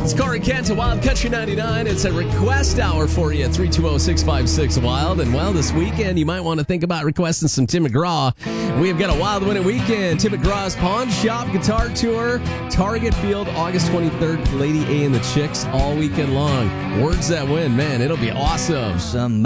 It's Corey Kent to Wild Country 99. It's a request hour for you at 320-656-WILD. And, well, this weekend you might want to think about requesting some Tim McGraw. We've got a wild winning weekend. Tim McGraw's Pawn Shop Guitar Tour, Target Field, August 23rd, Lady A and the Chicks all weekend long. Words that win, man, it'll be awesome.